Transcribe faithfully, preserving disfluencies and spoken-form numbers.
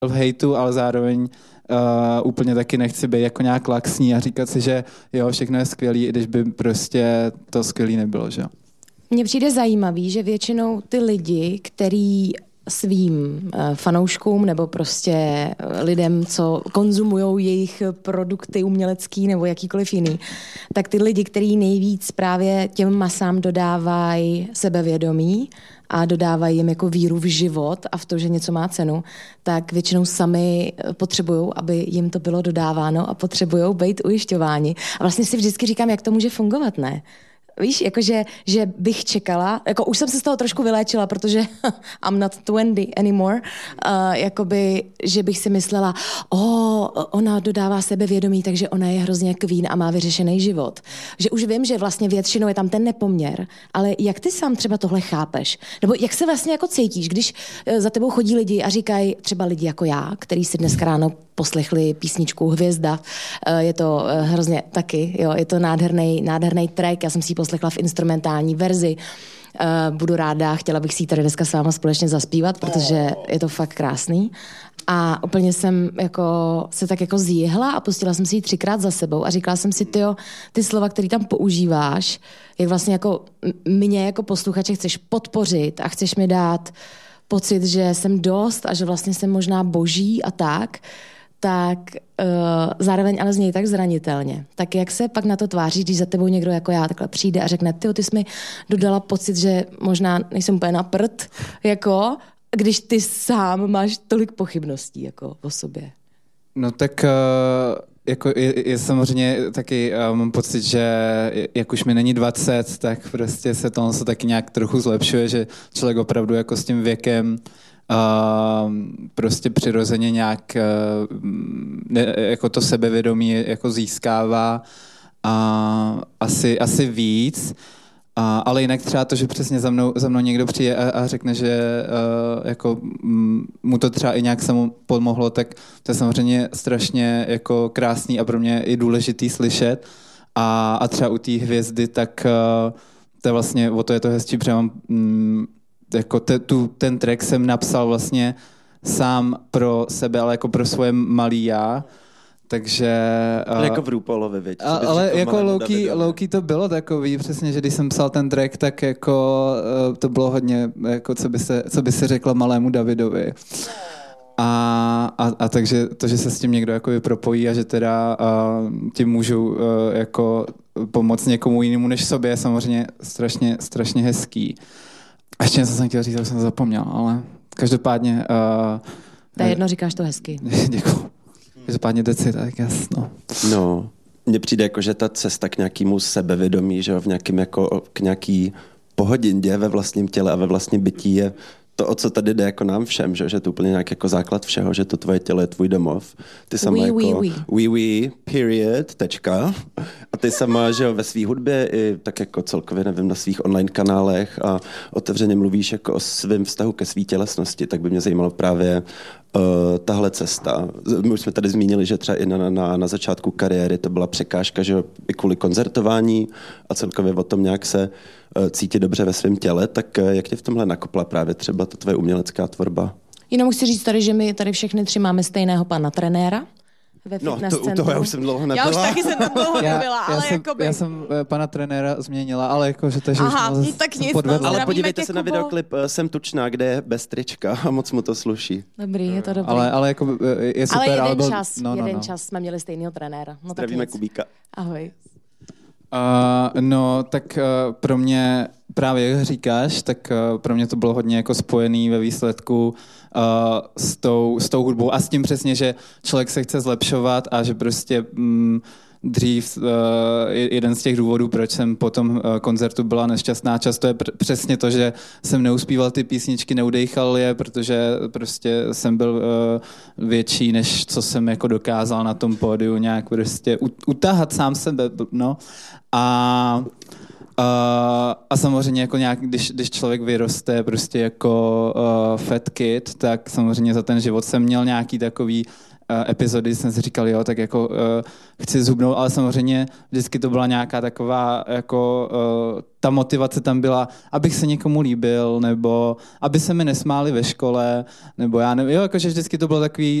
v hejtu, ale zároveň uh, úplně taky nechci být jako nějak laxní a říkat si, že jo, všechno je skvělý, i když by prostě to skvělý nebylo, že jo. Mně přijde zajímavý, že většinou ty lidi, který svým fanouškům nebo prostě lidem, co konzumují jejich produkty umělecký nebo jakýkoliv jiný, tak ty lidi, kteří nejvíc právě těm masám dodávají sebevědomí a dodávají jim jako víru v život a v to, že něco má cenu, tak většinou sami potřebují, aby jim to bylo dodáváno a potřebují být ujišťováni. A vlastně si vždycky říkám, jak to může fungovat, ne? Víš, jakože, že bych čekala, jako už jsem se z toho trošku vyléčila, protože I'm not twenty anymore, uh, jakoby, že bych si myslela, o, oh, ona dodává sebevědomí, takže ona je hrozně queen a má vyřešený život. Že už vím, že vlastně většinou je tam ten nepoměr, ale jak ty sám třeba tohle chápeš? Nebo jak se vlastně jako cítíš, když za tebou chodí lidi a říkají, třeba lidi jako já, který si dneska ráno poslechli písničku Hvězda, je to hrozně taky, jo, je to nádherný, nádherný track, já jsem si ji poslechla v instrumentální verzi. Uh, budu ráda, chtěla bych si ji tady dneska s váma společně zaspívat, protože je to fakt krásný. A úplně jsem jako se tak jako zjihla a pustila jsem si ji třikrát za sebou a říkala jsem si, tyjo, ty slova, které tam používáš, jak vlastně jako mě jako posluchače chceš podpořit a chceš mi dát pocit, že jsem dost a že vlastně jsem možná boží a tak, tak uh, zároveň ale znějí tak zranitelně. Tak jak se pak na to tváří, když za tebou někdo jako já takhle přijde a řekne, tyjo, ty jsi mi dodala pocit, že možná nejsem úplně na prd, jako, když ty sám máš tolik pochybností jako o sobě. No tak uh, jako je, je samozřejmě taky, uh, mám pocit, že jak už mi není dvacet, tak prostě se to se taky nějak trochu zlepšuje, že člověk opravdu jako s tím věkem Uh, prostě přirozeně nějak uh, ne, jako to sebevědomí jako získává uh, asi, asi víc, uh, ale jinak třeba to, že přesně za mnou, za mnou někdo přijde a, a řekne, že uh, jako, m, mu to třeba i nějak samo pomohlo, tak to je samozřejmě strašně jako krásný a pro mě i důležitý slyšet a, a třeba u té hvězdy, tak uh, to je vlastně, o to je to hezčí, protože mám mm, jako te, tu, ten track jsem napsal vlastně sám pro sebe, ale jako pro svoje malý já, takže... Uh, jako v RuPaulovi, viď? Ale jako low-key, low-key to bylo takový, přesně, že když jsem psal ten track, tak jako uh, to bylo hodně, jako co by se, co by se řeklo malému Davidovi. A, a, a takže to, že se s tím někdo jako propojí a že teda uh, tím můžu uh, jako pomoct někomu jinému než sobě, je samozřejmě strašně, strašně hezký. A ještě něco jsem chtěl říct, tak jsem to zapomněl, ale každopádně... Uh, to je jedno, říkáš to hezky. Děkuju. Každopádně deci, tak jasno. No, mně přijde jako, že ta cesta k nějakému sebevědomí, že v nějakým jako, k nějaký pohodindě ve vlastním těle a ve vlastním bytí je to, o co tady jde jako nám všem, že, že to úplně nějak jako základ všeho, že to tvoje tělo je tvůj domov. Ty sama oui, jako oui, oui. oui, oui, period, tečka. A ty sama, že jo, ve svý hudbě i tak jako celkově, nevím, na svých online kanálech a otevřeně mluvíš jako o svém vztahu ke svý tělesnosti, tak by mě zajímalo právě uh, tahle cesta. My už jsme tady zmínili, že třeba i na, na, na začátku kariéry to byla překážka, že jo, i kvůli koncertování a celkově o tom nějak se uh, cítit dobře ve svém těle, tak uh, jak tě v tomhle nakopla právě třeba ta tvoje umělecká tvorba? Jenom chci říct tady, že my tady všechny tři máme stejného pana trenéra ve fitness no, to, centru. u toho já už jsem dlouho nebyla. Já už taky jsem tam dlouho já, nebyla, ale já jsem, jakoby... Já jsem pana trenéra změnila, ale jako, že to, že Aha, už tak nic, podvedla. Ale podívejte se na videoklip Jsem tučná, kde je bez trička a moc mu to sluší. Dobrý, je to dobrý. Ale, ale jako je super. Ale jeden ale byl, čas, no, no, jeden no. čas jsme měli stejného trenéra. No, zdravíme Kubíka. Ahoj. Uh, no, tak uh, pro mě, právě jak říkáš, tak uh, pro mě to bylo hodně jako spojený ve výsledku uh, s, tou, s tou hudbou a s tím přesně, že člověk se chce zlepšovat a že prostě mm, dřív uh, jeden z těch důvodů, proč jsem po tom uh, koncertu byla nešťastná často je pr- přesně to, že jsem neuspíval ty písničky, neudejchal je, protože prostě jsem byl uh, větší, než co jsem jako dokázal na tom pódiu nějak prostě ut- utahat sám sebe, no. A A, a samozřejmě jako nějak, když, když člověk vyroste prostě jako uh, fat kid, tak samozřejmě za ten život jsem měl nějaký takový uh, epizody, jsem si říkal, jo, tak jako uh, chci zhubnout, ale samozřejmě vždycky to byla nějaká taková, jako uh, ta motivace tam byla, abych se někomu líbil, nebo aby se mi nesmáli ve škole, nebo já nevím, jo, jakože vždycky to bylo takový